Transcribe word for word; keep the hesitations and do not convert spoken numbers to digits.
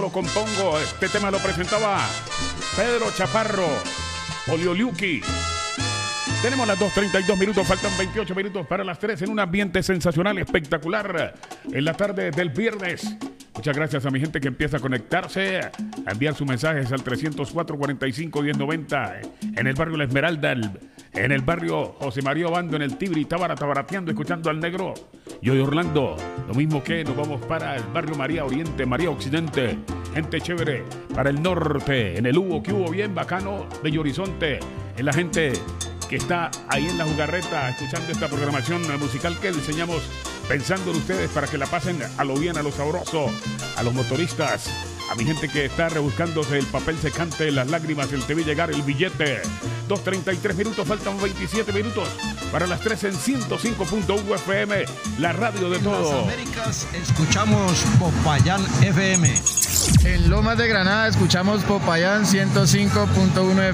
Lo compongo, este tema lo presentaba Pedro Chaparro, Olioliuki. Tenemos las dos treinta y dos minutos, faltan veintiocho minutos para las tres en un ambiente sensacional, espectacular, en la tarde del viernes. Muchas gracias a mi gente que empieza a conectarse, a enviar sus mensajes al trescientos cuatro, cuarenta y cinco, diez noventa, en el barrio La Esmeralda, en el barrio José María Obando, en el Tibri, Tábara, tabarateando, escuchando al negro. Yo de Orlando, lo mismo que nos vamos para el barrio María Oriente, María Occidente, gente chévere, para el norte, en el Hugo, que hubo bien bacano, Bello Horizonte, en la gente que está ahí en la jugarreta escuchando esta programación musical que diseñamos pensando en ustedes para que la pasen a lo bien, a lo sabroso, a los motoristas, a mi gente que está rebuscándose el papel secante, las lágrimas, el te vi llegar, el billete. dos treinta y tres minutos, faltan veintisiete minutos para las tres en ciento cinco punto uno F M, la radio de todo. En las Américas escuchamos Popayán F M. En Lomas de Granada escuchamos Popayán ciento cinco punto uno F M.